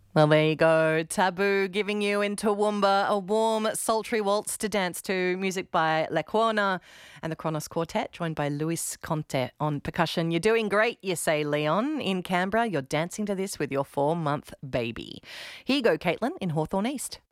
Well, there you go. Taboo giving you in Toowoomba a warm, sultry waltz to dance to. Music by Lecuona and the Kronos Quartet, joined by Luis Conte on percussion. You're doing great, you say, Leon. In Canberra, you're dancing to this with your 4-month baby. Here you go, Caitlin, in Hawthorne East.